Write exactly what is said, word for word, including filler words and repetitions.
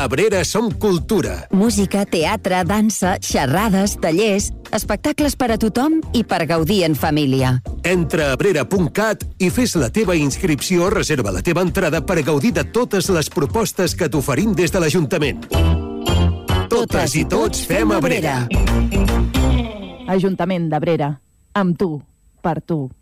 A Abrera som cultura. Música, teatre, dansa, xerrades, tallers, espectacles per a tothom i per gaudir en família. Entra a abrera punt cat i fes la teva inscripció o reserva la teva entrada per a gaudir de totes les propostes que t'oferim des de l'Ajuntament. Totes i tots fem Abrera. Ajuntament d'Abrera. Amb tu, per tu.